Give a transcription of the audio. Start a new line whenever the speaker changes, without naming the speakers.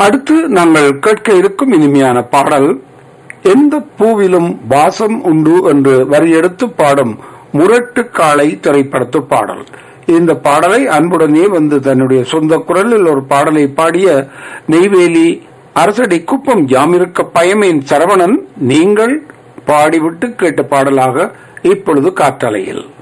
அடுத்து நாங்கள் கேட்க இருக்கும் இனிமையான பாடல் எந்த பூவிலும் வாசம் உண்டு என்று வரியெடுத்து பாடும் முரட்டு காளை திரைப்படத்து பாடல். இந்த பாடலை அன்புடனே வந்து தன்னுடைய சொந்த குரலில் ஒரு பாடலை பாடிய நெய்வேலி அரசடி குப்பம் யாமிருக்க பயமேன் சரவணன் நீங்கள் பாடிவிட்டு கேட்ட பாடலாக இப்பொழுது காற்றலையில்